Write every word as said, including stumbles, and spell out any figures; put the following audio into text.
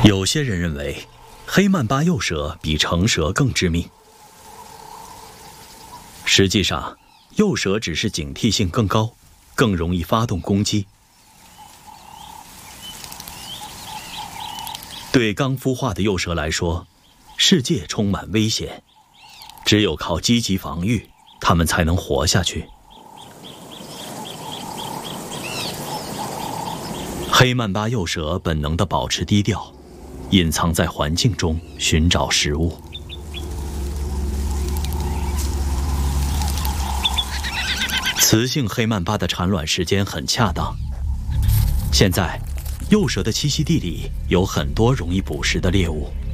有些人认为，黑曼巴幼蛇比成蛇更致命。实际上，幼蛇只是警惕性更高，更容易发动攻击。对刚孵化的幼蛇来说，世界充满危险，只有靠积极防御，它们才能活下去。黑曼巴幼蛇本能地保持低调，隐藏在环境中寻找食物。雌性黑曼巴的产卵时间很恰当。现在，幼蛇的栖息地里有很多容易捕食的猎物。